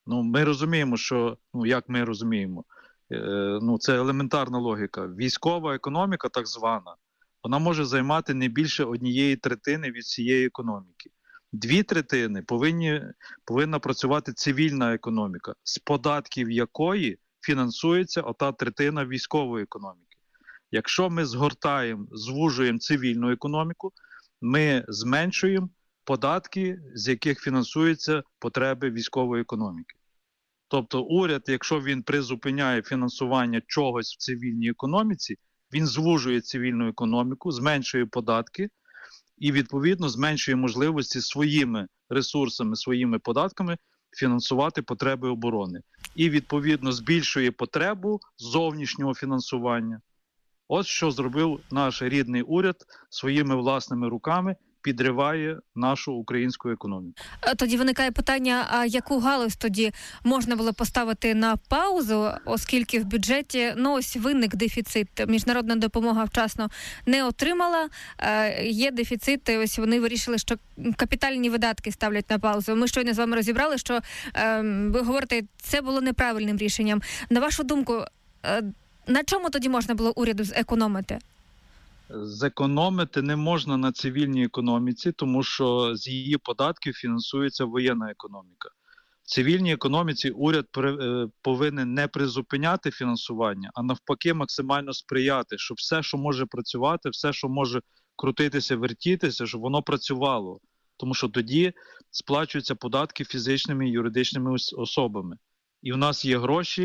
Ну, ми розуміємо, що, ну, як ми розуміємо, ну, це елементарна логіка. Військова економіка, так звана, вона може займати не більше 1/3 від всієї економіки. 2/3 повинна працювати цивільна економіка, з податків якої фінансується ота третина військової економіки. Якщо ми згортаємо, звужуємо цивільну економіку, ми зменшуємо податки, з яких фінансуються потреби військової економіки. Тобто уряд, якщо він призупиняє фінансування чогось в цивільній економіці, він звужує цивільну економіку, зменшує податки і, відповідно, зменшує можливості своїми ресурсами, своїми податками фінансувати потреби оборони. І, відповідно, збільшує потребу зовнішнього фінансування. Ось що зробив наш рідний уряд своїми власними руками, підриває нашу українську економіку. Тоді виникає питання, а яку галузь тоді можна було поставити на паузу, оскільки в бюджеті, ну, ось виник дефіцит. Міжнародна допомога вчасно не отримала, є дефіцити, ось вони вирішили, що капітальні видатки ставлять на паузу. Ми щойно з вами розібрали, що ви говорите, це було неправильним рішенням. На вашу думку, на чому тоді можна було уряду зекономити? Зекономити не можна на цивільній економіці, тому що з її податків фінансується воєнна економіка. В цивільній економіці уряд повинен не призупиняти фінансування, а навпаки максимально сприяти, щоб все, що може працювати, все, що може крутитися, вертітися, щоб воно працювало. Тому що тоді сплачуються податки фізичними і юридичними особами. І в нас є гроші,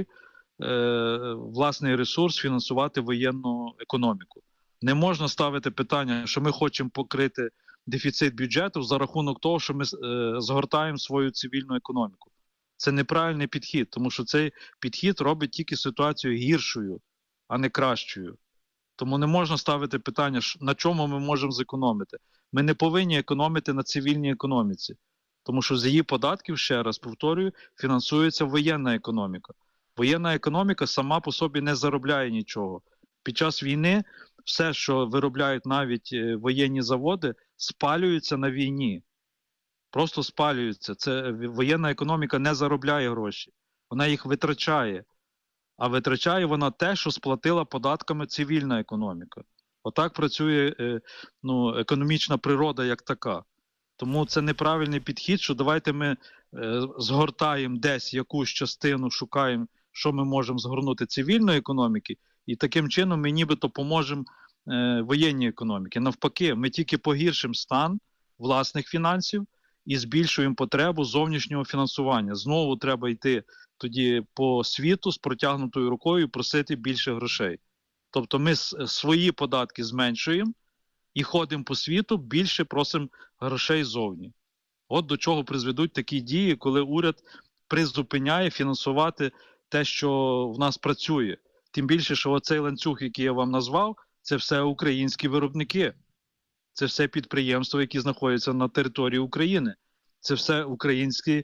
власний ресурс фінансувати воєнну економіку. Не можна ставити питання, що ми хочемо покрити дефіцит бюджету за рахунок того, що ми згортаємо свою цивільну економіку. Це неправильний підхід, тому що цей підхід робить тільки ситуацію гіршою, а не кращою. Тому не можна ставити питання, на чому ми можемо зекономити. Ми не повинні економити на цивільній економіці, тому що з її податків, ще раз повторюю, фінансується воєнна економіка. Воєнна економіка сама по собі не заробляє нічого. Під час війни все, що виробляють навіть воєнні заводи, спалюється на війні. Просто спалюється. Воєнна економіка не заробляє гроші. Вона їх витрачає. А витрачає вона те, що сплатила податками цивільна економіка. Отак працює економічна природа як така. Тому це неправильний підхід, що давайте ми згортаємо десь якусь частину, шукаємо, що ми можемо згорнути цивільної економіки, і таким чином ми нібито поможемо воєнній економіці. Навпаки, ми тільки погіршимо стан власних фінансів і збільшуємо потребу зовнішнього фінансування. Знову треба йти тоді по світу з протягнутою рукою і просити більше грошей. Тобто ми свої податки зменшуємо і ходимо по світу, більше просимо грошей ззовні. От до чого призведуть такі дії, коли уряд призупиняє фінансувати те, що в нас працює. Тим більше, що оцей ланцюг, який я вам назвав, це все українські виробники. Це все підприємства, які знаходяться на території України. Це все українське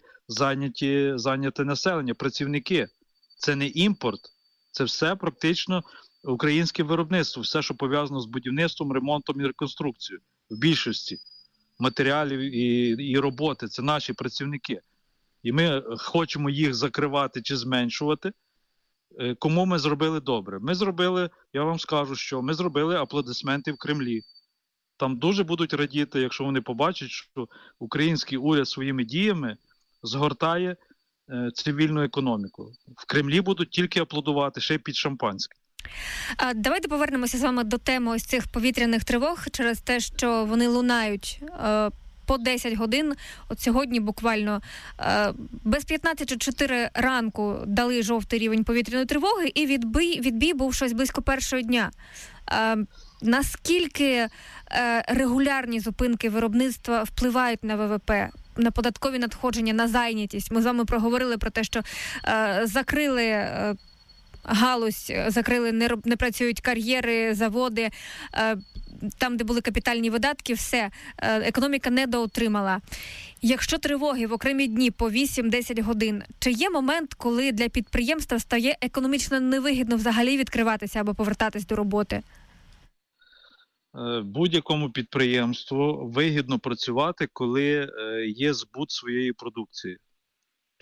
зайняте населення, працівники. Це не імпорт, це все практично українське виробництво. Все, що пов'язано з будівництвом, ремонтом і реконструкцією. В більшості матеріалів і роботи. Це наші працівники. І ми хочемо їх закривати чи зменшувати. Кому ми зробили добре? Ми зробили, я вам скажу, що ми зробили аплодисменти в Кремлі. Там дуже будуть радіти, якщо вони побачать, що український уряд своїми діями згортає цивільну економіку. В Кремлі будуть тільки аплодувати, ще й під шампанське. Давайте повернемося з вами до теми ось цих повітряних тривог через те, що вони лунають по 10 годин. От сьогодні буквально без 15:04 ранку дали жовтий рівень повітряної тривоги, і відбій був щось близько першого дня. Наскільки регулярні зупинки виробництва впливають на ВВП, на податкові надходження, на зайнятість? Ми з вами проговорили про те, що закрили галузь, закрили, не працюють кар'єри, заводи, там, де були капітальні видатки, все, економіка недоотримала. Якщо тривоги в окремі дні по 8-10 годин, чи є момент, коли для підприємства стає економічно невигідно взагалі відкриватися або повертатись до роботи? Будь-якому підприємству вигідно працювати, коли є збут своєї продукції.